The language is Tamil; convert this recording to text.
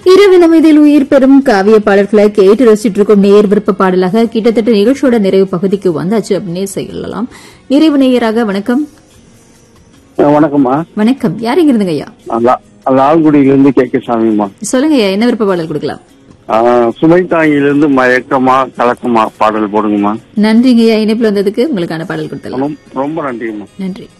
இரவு அமைதியில் உயிர் பெறும் காவிய பாடல்களை கேட்டு ரசிச்சுட்டு இருக்கும் நேர் விருப்ப பாடலாக கிட்டத்தட்ட நிகழ்ச்சியோட நிறைவு பகுதிக்கு வந்தாச்சு அப்படின்னே சொல்லலாம். நிறைவு நேயராக வணக்கம். வணக்கம்மா. வணக்கம். யார் எங்க இருந்துங்க ஐயா? லால்குடியிலிருந்து கே சாமிமா. சொல்லுங்க ஐயா, என்ன விருப்ப பாடல் கொடுக்கலாம்? சுமைத்தாங்கிலிருந்து மயக்கமா கலக்கமா பாடல் போடுங்கம்மா. நன்றிங்க ஐயா, இணைப்புல வந்ததுக்கு. உங்களுக்கான பாடல் கொடுத்தலாம். ரொம்ப நன்றிங்கம்மா. நன்றி.